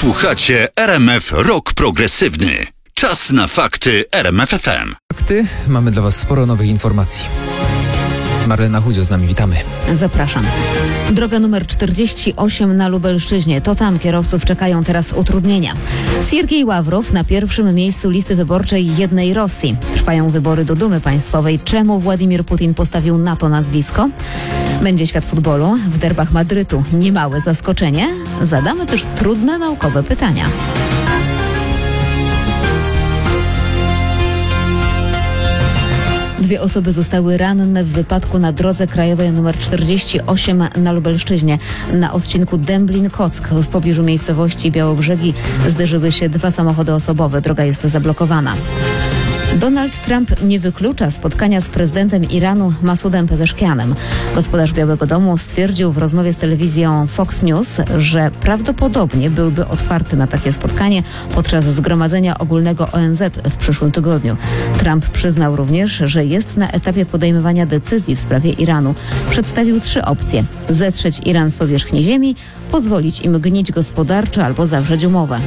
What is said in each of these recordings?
Słuchacie RMF Rock Progresywny. Czas na fakty RMF FM. Fakty. Mamy dla Was sporo nowych informacji. Marlena Chudzio z nami, witamy. Zapraszam. Droga numer 48 na Lubelszczyźnie. To tam kierowców czekają teraz utrudnienia. Siergiej Ławrow na pierwszym miejscu listy wyborczej Jednej Rosji. Trwają wybory do Dumy Państwowej. Czemu Władimir Putin postawił na to nazwisko? Będzie świat futbolu. W derbach Madrytu niemałe zaskoczenie. Zadamy też trudne naukowe pytania. Dwie osoby zostały ranne w wypadku na drodze krajowej nr 48 na Lubelszczyźnie. Na odcinku Dęblin-Kock w pobliżu miejscowości Białobrzegi zderzyły się dwa samochody osobowe. Droga jest zablokowana. Donald Trump nie wyklucza spotkania z prezydentem Iranu Masudem Pezeszkianem. Gospodarz Białego Domu stwierdził w rozmowie z telewizją Fox News, że prawdopodobnie byłby otwarty na takie spotkanie podczas Zgromadzenia Ogólnego ONZ w przyszłym tygodniu. Trump przyznał również, że jest na etapie podejmowania decyzji w sprawie Iranu. Przedstawił 3 opcje: zetrzeć Iran z powierzchni ziemi, pozwolić im gnić gospodarczo albo zawrzeć umowę.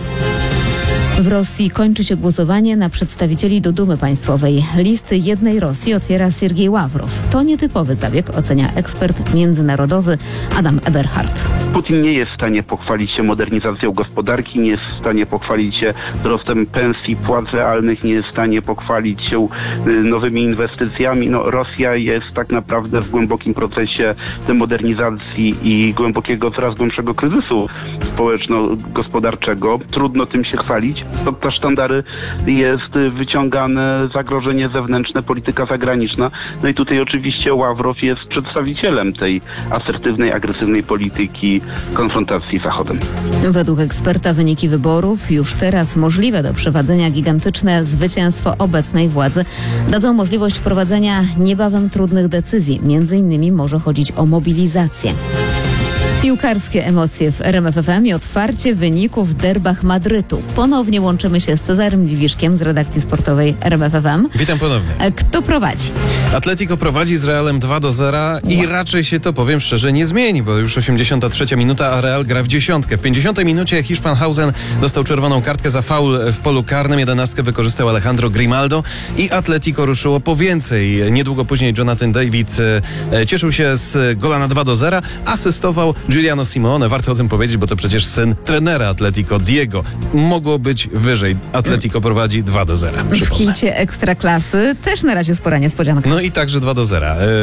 W Rosji kończy się głosowanie na przedstawicieli do Dumy Państwowej. Listy Jednej Rosji otwiera Siergiej Ławrow. To nietypowy zabieg, ocenia ekspert międzynarodowy Adam Eberhard. Putin nie jest w stanie pochwalić się modernizacją gospodarki, nie jest w stanie pochwalić się wzrostem pensji, płac realnych, nie jest w stanie pochwalić się nowymi inwestycjami. Rosja jest tak naprawdę w głębokim procesie demodernizacji i coraz głębszego kryzysu społeczno-gospodarczego. Trudno tym się chwalić. Pod sztandary jest wyciągane zagrożenie zewnętrzne, polityka zagraniczna. No i tutaj oczywiście Ławrow jest przedstawicielem tej asertywnej, agresywnej polityki konfrontacji z Zachodem. Według eksperta wyniki wyborów, już teraz możliwe do przeprowadzenia gigantyczne zwycięstwo obecnej władzy, dadzą możliwość wprowadzenia niebawem trudnych decyzji. Między innymi może chodzić o mobilizację. Piłkarskie emocje w RMF FM i otwarcie wyników w derbach Madrytu. Ponownie łączymy się z Cezarym Dziwiszkiem z redakcji sportowej RMF FM. Witam ponownie. Kto prowadzi? Atletico prowadzi z Realem 2-0 i raczej się to, powiem szczerze, nie zmieni, bo już 83 minuta, a Real gra w dziesiątkę. W 50 minucie Hiszpan-Hausen dostał czerwoną kartkę za faul w polu karnym. 11 wykorzystał Alejandro Grimaldo i Atletico ruszyło po więcej. Niedługo później Jonathan David cieszył się z gola na 2-0, asystował Giuliano Simeone. Warto o tym powiedzieć, bo to przecież syn trenera Atletico, Diego. Mogło być wyżej. Atletico prowadzi 2-0. W hicie Ekstraklasy też na razie spora niespodzianka. No i także 2-0.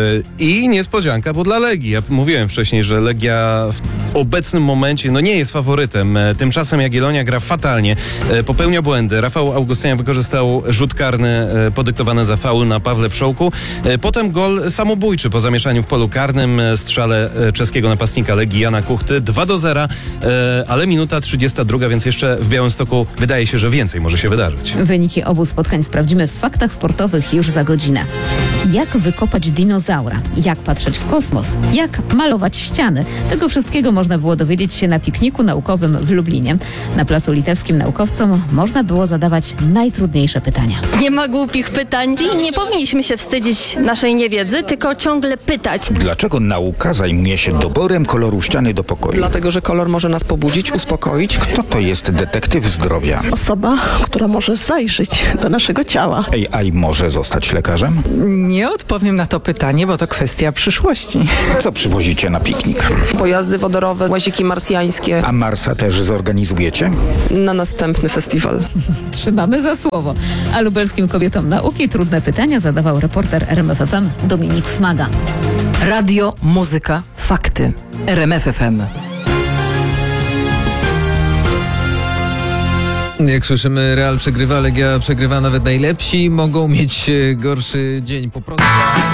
I niespodzianka, bo dla Legii. Ja mówiłem wcześniej, że Legia w obecnym momencie nie jest faworytem. Tymczasem Jagiellonia gra fatalnie. Popełnia błędy. Rafał Augustyniak wykorzystał rzut karny podyktowany za faul na Pawle Wszołku. Potem gol samobójczy po zamieszaniu w polu karnym, strzale czeskiego napastnika Legii Jana Kuchty. 2-0, ale minuta 32, więc jeszcze w Białymstoku wydaje się, że więcej może się wydarzyć. Wyniki obu spotkań sprawdzimy w faktach sportowych już za godzinę. Jak wykopać dinozaura? Jak patrzeć w kosmos? Jak malować ściany? Tego wszystkiego można było dowiedzieć się na pikniku naukowym w Lublinie. Na Placu Litewskim naukowcom można było zadawać najtrudniejsze pytania. Nie ma głupich pytań i nie powinniśmy się wstydzić naszej niewiedzy, tylko ciągle pytać. Dlaczego nauka zajmuje się doborem koloru ściany do pokoju? Dlatego, że kolor może nas pobudzić, uspokoić. Kto to jest detektyw zdrowia? Osoba, która może zajrzeć do naszego ciała. AI może zostać lekarzem? Nie odpowiem na to pytanie, bo to kwestia przyszłości. Co przywozicie na piknik? Pojazdy wodorowe, łaziki marsjańskie. A Marsa też zorganizujecie? Na następny festiwal. Trzymamy za słowo. A lubelskim kobietom nauki trudne pytania zadawał reporter RMF FM Dominik Smaga. Radio, muzyka, fakty. RMF FM. Jak słyszymy, Real przegrywa, Legia przegrywa, nawet najlepsi mogą mieć gorszy dzień po prostu.